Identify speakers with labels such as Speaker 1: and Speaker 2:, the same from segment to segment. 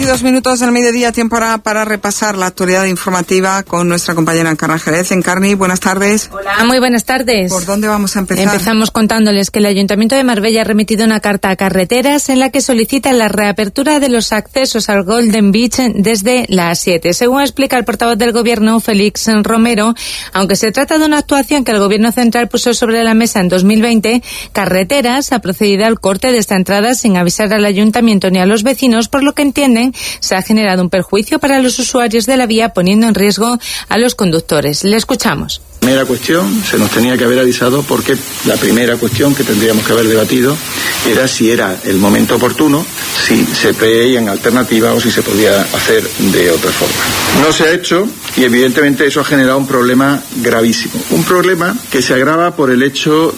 Speaker 1: 2:22 del mediodía, tiempo ahora para repasar la actualidad informativa con nuestra compañera Encarni Jerez. Encarni, buenas tardes.
Speaker 2: Hola, muy buenas tardes.
Speaker 1: ¿Por dónde vamos a empezar?
Speaker 2: Empezamos contándoles que el Ayuntamiento de Marbella ha remitido una carta a Carreteras en la que solicita la reapertura de los accesos al Golden Beach desde las 7. Según explica el portavoz del Gobierno, Félix Romero, aunque se trata de una actuación que el Gobierno central puso sobre la mesa en 2020, Carreteras ha procedido al corte de esta entrada sin avisar al Ayuntamiento ni a los vecinos, por lo que entienden se ha generado un perjuicio para los usuarios de la vía, poniendo en riesgo a los conductores. Le escuchamos.
Speaker 3: Primera cuestión, se nos tenía que haber avisado porque la primera cuestión que tendríamos que haber debatido era si era el momento oportuno, si se veían alternativas o si se podía hacer de otra forma. No se ha hecho y evidentemente eso ha generado un problema gravísimo. Un problema que se agrava por el hecho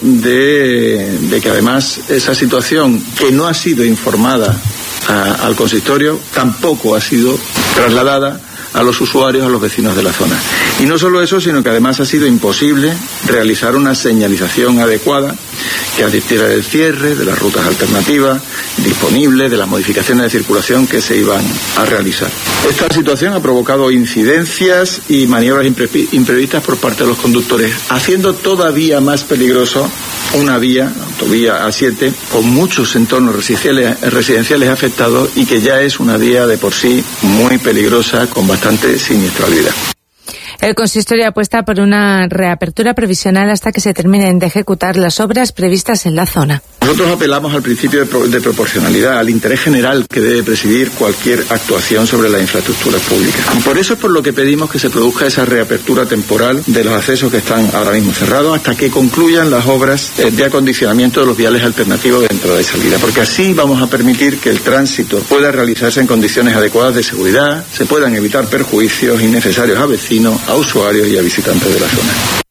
Speaker 3: de que además esa situación que no ha sido informada al consistorio tampoco ha sido trasladada a los usuarios, a los vecinos de la zona. Y no solo eso, sino que además ha sido imposible realizar una señalización adecuada que advirtiera del cierre, de las rutas alternativas disponibles, de las modificaciones de circulación que se iban a realizar. Esta situación ha provocado incidencias y maniobras imprevistas por parte de los conductores, haciendo todavía más peligroso una vía, autovía A7, con muchos entornos residenciales afectados y que ya es una vía de por sí muy peligrosa, con bastante siniestralidad.
Speaker 2: El consistorio apuesta por una reapertura provisional hasta que se terminen de ejecutar las obras previstas en la zona.
Speaker 3: Nosotros apelamos al principio de proporcionalidad, al interés general que debe presidir cualquier actuación sobre las infraestructuras públicas. Y por eso es por lo que pedimos que se produzca esa reapertura temporal de los accesos que están ahora mismo cerrados hasta que concluyan las obras de acondicionamiento de los viales alternativos de entrada y salida, porque así vamos a permitir que el tránsito pueda realizarse en condiciones adecuadas de seguridad, se puedan evitar perjuicios innecesarios a vecinos, a usuarios y a visitantes de la zona.